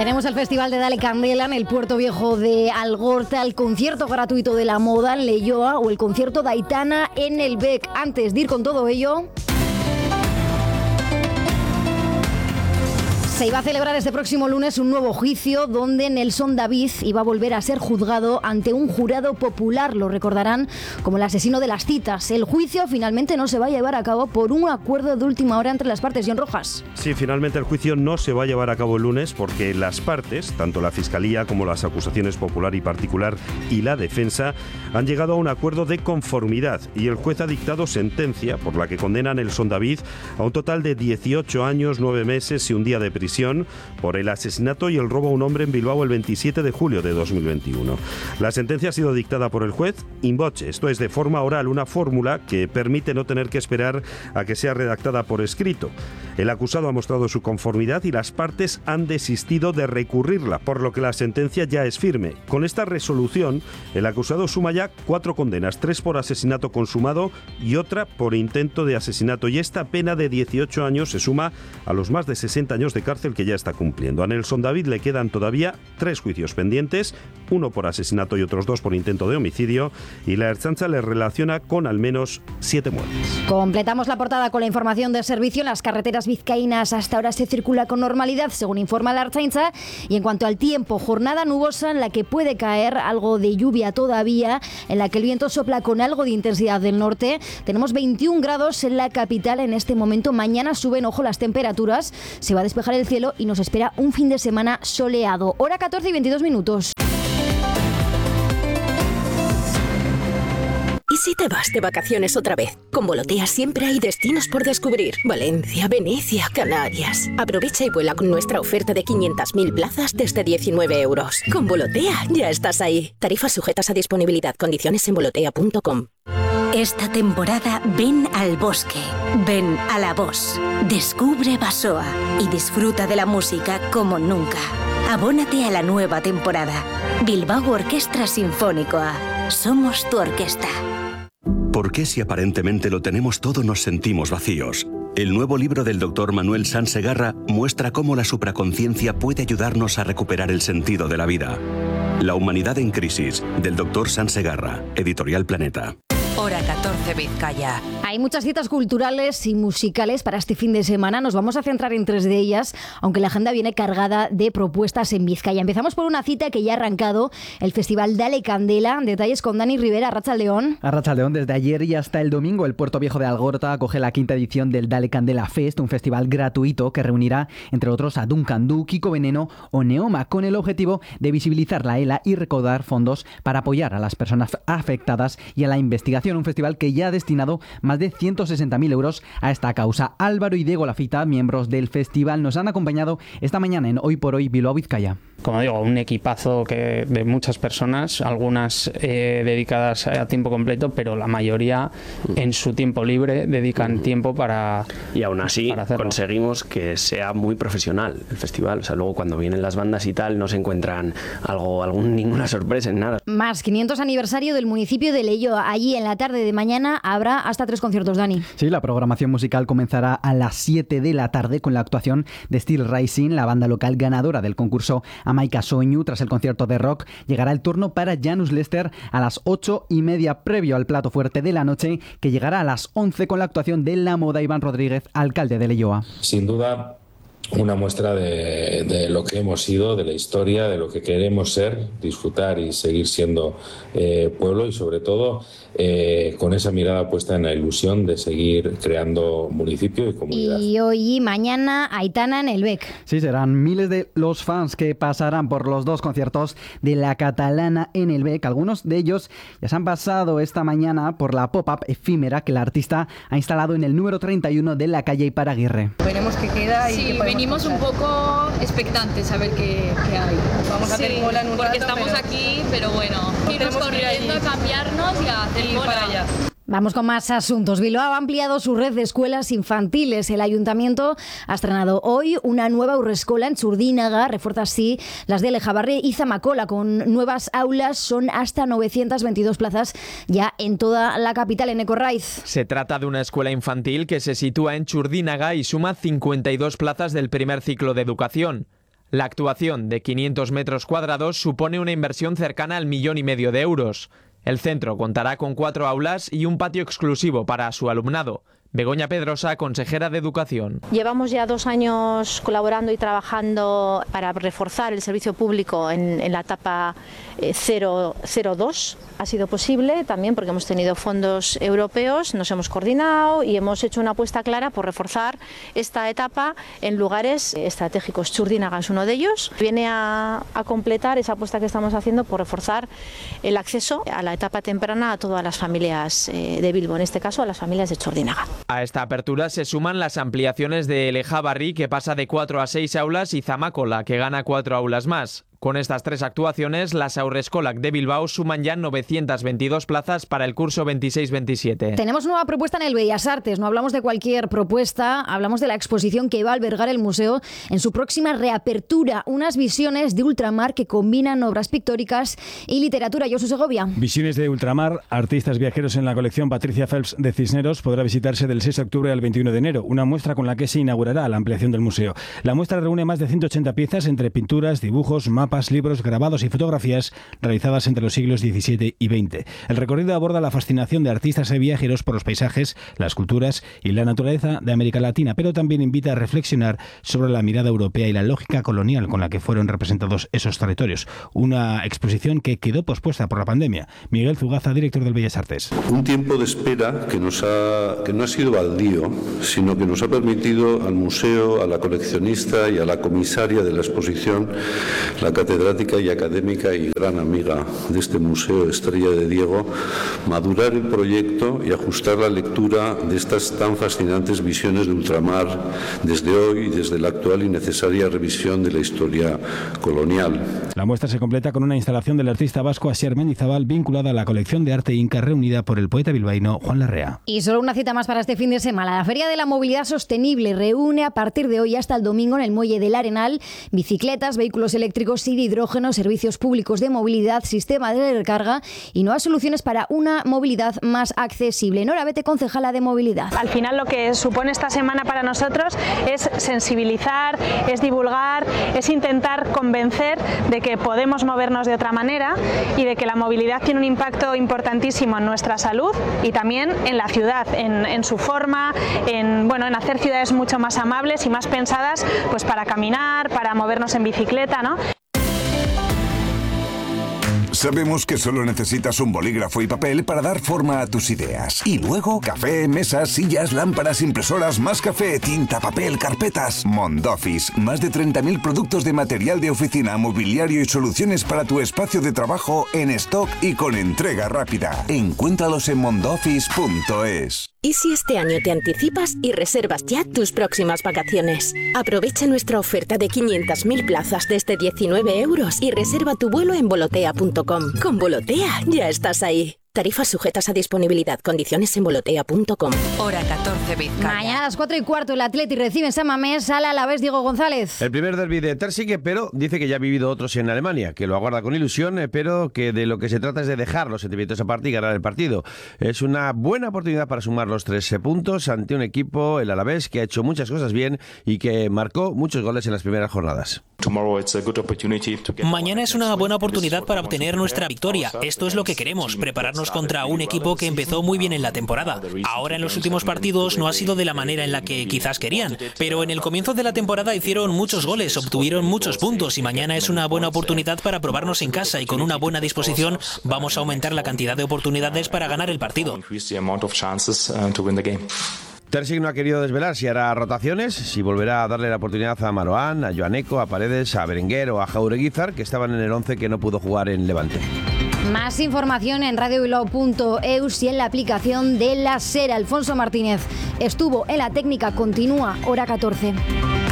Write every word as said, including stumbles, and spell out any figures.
Tenemos el Festival de Dale Candela en el Puerto Viejo de Algorta, el concierto gratuito de la moda en Leioa o el concierto de Aitana en el B E C. Antes de ir con todo ello, se iba a celebrar este próximo lunes un nuevo juicio donde Nelson David iba a volver a ser juzgado ante un jurado popular. Lo recordarán como el asesino de las citas. El juicio finalmente no se va a llevar a cabo por un acuerdo de última hora entre las partes. John Rojas. Sí, finalmente el juicio no se va a llevar a cabo el lunes porque las partes, tanto la Fiscalía como las acusaciones popular y particular y la defensa, han llegado a un acuerdo de conformidad y el juez ha dictado sentencia por la que condena a Nelson David a un total de dieciocho años, nueve meses y un día de prisión por el asesinato y el robo a un hombre en Bilbao el veintisiete de julio de dos mil veintiuno. La sentencia ha sido dictada por el juez in voce, esto es de forma oral, una fórmula que permite no tener que esperar a que sea redactada por escrito. El acusado ha mostrado su conformidad y las partes han desistido de recurrirla, por lo que la sentencia ya es firme. Con esta resolución, el acusado suma ya cuatro condenas, tres por asesinato consumado y otra por intento de asesinato. Y esta pena de dieciocho años se suma a los más de sesenta años de cárcel que ya está cumpliendo. A Nelson David le quedan todavía tres juicios pendientes, uno por asesinato y otros dos por intento de homicidio, y la Ertzaintza le relaciona con al menos siete muertes. Completamos la portada con la información del servicio. En las carreteras vizcaínas hasta ahora se circula con normalidad, según informa la Ertzaintza. Y en cuanto al tiempo, jornada nubosa en la que puede caer algo de lluvia todavía, en la que el viento sopla con algo de intensidad del norte. Tenemos veintiún grados en la capital en este momento. Mañana suben, ojo, las temperaturas. Se va a despejar el cielo y nos espera un fin de semana soleado. Hora catorce y veintidós minutos. ¿Y si te vas de vacaciones otra vez? Con Volotea siempre hay destinos por descubrir. Valencia, Venecia, Canarias. Aprovecha y vuela con nuestra oferta de quinientas mil plazas desde diecinueve euros. Con Volotea ya estás ahí. Tarifas sujetas a disponibilidad. Condiciones en volotea punto com. Esta temporada ven al bosque, ven a La Voz, descubre Basoa y disfruta de la música como nunca. Abónate a la nueva temporada. Bilbao Orquestra Sinfónicoa. Somos tu orquesta. ¿Por qué si aparentemente lo tenemos todo nos sentimos vacíos? El nuevo libro del doctor Manuel Sansegarra muestra cómo la supraconciencia puede ayudarnos a recuperar el sentido de la vida. La humanidad en crisis, del doctor Sansegarra, Editorial Planeta. Hora catorce, Vizcaya. Hay muchas citas culturales y musicales para este fin de semana. Nos vamos a centrar en tres de ellas, aunque la agenda viene cargada de propuestas en Vizcaya. Empezamos por una cita que ya ha arrancado, el Festival Dale Candela. Detalles con Dani Rivera. Arratsaldeón. Arratsaldeón, desde ayer y hasta el domingo, el Puerto Viejo de Algorta acoge la quinta edición del Dale Candela Fest, un festival gratuito que reunirá, entre otros, a Duncan Du, Kiko Veneno o Neoma, con el objetivo de visibilizar la ELA y recaudar fondos para apoyar a las personas afectadas y a la investigación. Un festival que ya ha destinado más de ciento sesenta mil euros a esta causa. Álvaro y Diego Lafita, miembros del festival, nos han acompañado esta mañana en Hoy por Hoy Bilbao Vizcaya. Como digo, un equipazo que de muchas personas, algunas eh, dedicadas a tiempo completo, pero la mayoría en su tiempo libre dedican tiempo para y aún así conseguimos que sea muy profesional el festival. O sea, luego cuando vienen las bandas y tal no se encuentran algo, algún, ninguna sorpresa en nada. Más quinientos aniversario del municipio de Leioa. Allí en la tarde de mañana habrá hasta tres conciertos, Dani. Sí, la programación musical comenzará a las siete de la tarde con la actuación de Steel Rising, la banda local ganadora del concurso Amaika Soñu. Tras el concierto de rock llegará el turno para Janus Lester a las ocho y media, previo al plato fuerte de la noche, que llegará a las once con la actuación de La Moda Iván Rodríguez, alcalde de Leioa. Sin duda, una muestra de, de lo que hemos sido, de la historia, de lo que queremos ser, disfrutar y seguir siendo eh, pueblo y sobre todo eh, con esa mirada puesta en la ilusión de seguir creando municipio y comunidad. Y hoy y mañana Aitana en el B E C. Sí, serán miles de los fans que pasarán por los dos conciertos de la catalana en el B E C. Algunos de ellos ya se han pasado esta mañana por la pop-up efímera que la artista ha instalado en el número treinta y uno de la calle Iparaguirre. Veremos qué queda y sí, qué venimos un poco expectantes a ver qué, qué hay. Vamos a hacer sí, cola en un porque rato, estamos pero aquí, pero bueno, irnos corriendo a cambiarnos y a hacer cola. Para allá. Vamos con más asuntos. Bilbao ha ampliado su red de escuelas infantiles. El ayuntamiento ha estrenado hoy una nueva haurreskola en Txurdinaga, refuerza así las de Lejabarri y Zamacola. Con nuevas aulas son hasta novecientas veintidós plazas ya en toda la capital, en Ecorraiz. Se trata de una escuela infantil que se sitúa en Txurdinaga y suma cincuenta y dos plazas del primer ciclo de educación. La actuación, de quinientos metros cuadrados, supone una inversión cercana al millón y medio de euros. El centro contará con cuatro aulas y un patio exclusivo para su alumnado. Begoña Pedrosa, consejera de Educación. Llevamos ya dos años colaborando y trabajando para reforzar el servicio público en, en la etapa cero dos. Ha sido posible también porque hemos tenido fondos europeos, nos hemos coordinado y hemos hecho una apuesta clara por reforzar esta etapa en lugares estratégicos. Txurdinaga es uno de ellos. Viene a, a completar esa apuesta que estamos haciendo por reforzar el acceso a la etapa temprana a todas las familias eh, de Bilbo, en este caso a las familias de Txurdinaga. A esta apertura se suman las ampliaciones de Lejabarri, que pasa de cuatro a seis aulas, y Zamacola, que gana cuatro aulas más. Con estas tres actuaciones, las Haurreskolak de Bilbao suman ya novecientas veintidós plazas para el curso veintiséis veintisiete. Tenemos nueva propuesta en el Bellas Artes. No hablamos de cualquier propuesta, hablamos de la exposición que va a albergar el museo en su próxima reapertura. Unas visiones de ultramar que combinan obras pictóricas y literatura. Josu Segovia. Visiones de ultramar, artistas viajeros en la colección Patricia Phelps de Cisneros, podrá visitarse del seis de octubre al veintiuno de enero, una muestra con la que se inaugurará la ampliación del museo. La muestra reúne más de ciento ochenta piezas entre pinturas, dibujos, mapas, libros, grabados y fotografías realizadas entre los siglos diecisiete y veinte. El recorrido aborda la fascinación de artistas y viajeros por los paisajes, las culturas y la naturaleza de América Latina, pero también invita a reflexionar sobre la mirada europea y la lógica colonial con la que fueron representados esos territorios. Una exposición que quedó pospuesta por la pandemia. Miguel Zugaza, director del Bellas Artes. Un tiempo de espera que, nos ha, que no ha sido baldío, sino que nos ha permitido al museo, a la coleccionista y a la comisaria de la exposición, la catedrática y académica y gran amiga de este museo, Estrella de Diego, madurar el proyecto y ajustar la lectura de estas tan fascinantes visiones de ultramar desde hoy y desde la actual y necesaria revisión de la historia colonial. La muestra se completa con una instalación del artista vasco Asier Mendizábal vinculada a la colección de arte inca reunida por el poeta bilbaíno Juan Larrea. Y solo una cita más para este fin de semana. La Feria de la Movilidad Sostenible reúne a partir de hoy hasta el domingo en el Muelle del Arenal bicicletas, vehículos eléctricos y de hidrógeno, servicios públicos de movilidad, sistema de recarga y nuevas soluciones para una movilidad más accesible. Nora Bete, concejala de movilidad. Al final lo que supone esta semana para nosotros es sensibilizar, es divulgar, es intentar convencer de que podemos movernos de otra manera y de que la movilidad tiene un impacto importantísimo en nuestra salud y también en la ciudad, en, en su forma, en, bueno, en hacer ciudades mucho más amables y más pensadas pues para caminar, para movernos en bicicleta, ¿no? Sabemos que solo necesitas un bolígrafo y papel para dar forma a tus ideas. Y luego, café, mesas, sillas, lámparas, impresoras, más café, tinta, papel, carpetas. Mondoffice, más de treinta mil productos de material de oficina, mobiliario y soluciones para tu espacio de trabajo en stock y con entrega rápida. Encuéntralos en mondoffice punto es. ¿Y si este año te anticipas y reservas ya tus próximas vacaciones? Aprovecha nuestra oferta de quinientas mil plazas desde diecinueve euros y reserva tu vuelo en volotea punto com. Con Volotea ya estás ahí. Tarifas sujetas a disponibilidad. Condiciones en volotea punto com. Hora catorce, Vizcaya. Mañana a las cuatro y cuarto el Atleti recibe en San Mamés al Alavés. Diego González. El primer derbi de Terzic, pero dice que ya ha vivido otros en Alemania, que lo aguarda con ilusión, pero que de lo que se trata es de dejar los sentimientos aparte y ganar el partido. Es una buena oportunidad para sumar los tres puntos ante un equipo, el Alavés, que ha hecho muchas cosas bien y que marcó muchos goles en las primeras jornadas. Mañana es una buena oportunidad para obtener nuestra victoria. Esto es lo que queremos, prepararnos contra un equipo que empezó muy bien en la temporada. Ahora en los últimos partidos no ha sido de la manera en la que quizás querían, pero en el comienzo de la temporada hicieron muchos goles, obtuvieron muchos puntos y mañana es una buena oportunidad para probarnos en casa y con una buena disposición vamos a aumentar la cantidad de oportunidades para ganar el partido. Terzic no ha querido desvelar si hará rotaciones, si volverá a darle la oportunidad a Maroán, a Joaneco, a Paredes, a Berenguer o a Jaureguizar, que estaban en el once que no pudo jugar en Levante. Más información en radio bilbao punto eus y en la aplicación de La Sera. Alfonso Martínez estuvo en la técnica, continúa hora catorce.